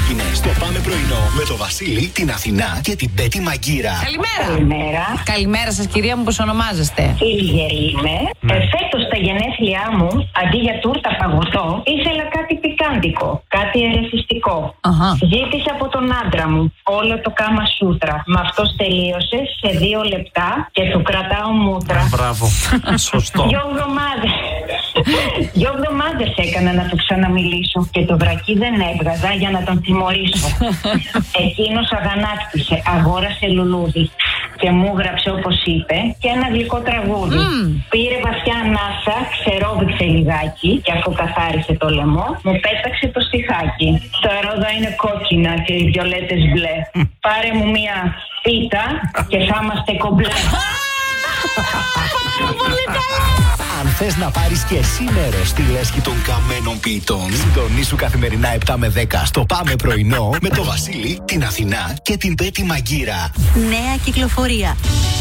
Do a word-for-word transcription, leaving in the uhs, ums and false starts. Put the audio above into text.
έγινε στο Πάμε Πρωινό με το Βασίλη, την Αθηνά και την Πέτη Μαγκύρα. Καλημέρα. Καλημέρα. Καλημέρα σας, κυρία μου, πώς ονομάζεστε? Η Λιγερή είμαι. Ναι. Ε, φέτος στα γενέθλιά μου, αντί για τούρτα παγωτό, ήθελα κάτι πικάντικο, κάτι ερεθιστικό. Αχα. Ζήτησα από τον άντρα μου όλο το κάμα σούτρα. Με αυτός τελείωσε σε δύο λεπτά και του κρατάω μούτρα. Μπράβο. Σωστό. Δυο εβδομάδες. Δυο εβδομάδες έκανα να του ξαναμιλήσω και το βρακί δεν έβγαζα για να τον τιμωρήσω. Εκείνος αγανάκτησε, αγόρασε λουλούδι και μου γράψε όπως είπε και ένα γλυκό τραγούδι. Mm. Πήρε βαθιά ανάσα, ξερόβηξε λιγάκι και αφού καθάρισε το λαιμό μου πέταξε το στιχάκι. Τα ρόδα είναι κόκκινα και οι βιολέτες μπλε. Πάρε μου μια πίτα και θα είμαστε κομπλέ. Αν θες να πάρεις και εσύ μέρος στη λέσχη των καμένων ποιητών, συντονίσου καθημερινά επτά με δέκα στο Πάμε Πρωινό με το Βασίλη, την Αθηνά και την Πέτη Μαγκύρα. Νέα κυκλοφορία.